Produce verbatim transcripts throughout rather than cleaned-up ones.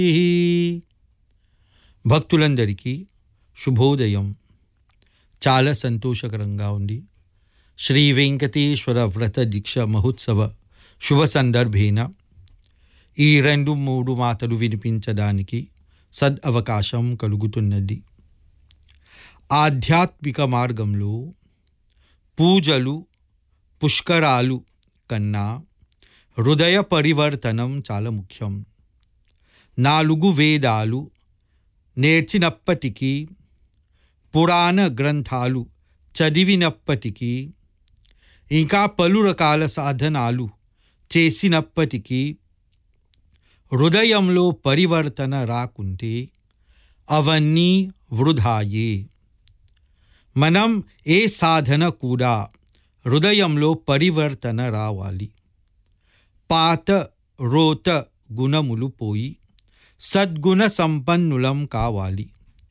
భక్తులందరికీ శుభోదయం. చాలా సంతోషకరంగా ఉంది. శ్రీ వెంకటేశ్వర వ్రత దీక్ష మహోత్సవ శుభ సందర్భేన ఈ రెండు మూడు మాటలు వినిపించడానికి సద్ అవకాశం కలుగుతున్నది. ఆధ్యాత్మిక మార్గంలో పూజలు పుష్కరాలు కన్నా హృదయ పరివర్తనం చాలా ముఖ్యం. నాలుగు వేదాలు నేర్చినప్పటికీ, పురాణ గ్రంథాలు చదివినప్పటికీ, ఇంకా పలు రకాల సాధనాలు చేసినప్పటికీ హృదయంలో పరివర్తన రాకుంటే అవన్నీ వృధాయే. మనం ఏ సాధన కూడా హృదయంలో పరివర్తన రావాలి. పాత రోత గుణములు పోయి సద్గుణ సంపన్నులం కావాలి.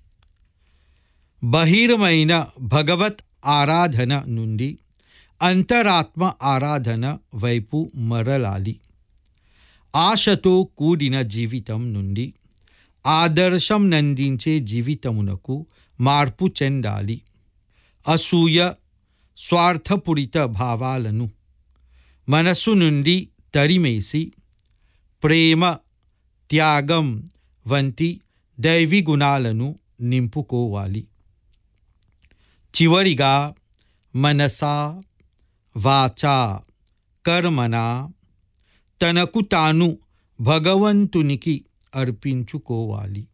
బహిర్మైన భగవత్ ఆరాధన నుండి అంతరాత్మ ఆరాధన వైపు మరలాలి. ఆశతో కూడిన జీవితం నుండి ఆదర్శం నందించే జీవితమునకు మార్పు చెందాలి. అసూయ, స్వార్థపూరిత భావాలను మనసు నుండి తరిమేసి ప్రేమ, త్యాగం వంటి దైవీ గుణాలను నింపుకోవాలి. చివరిగా మనసా వాచా కర్మనా తనకు తాను భగవంతునికి అర్పించుకోవాలి.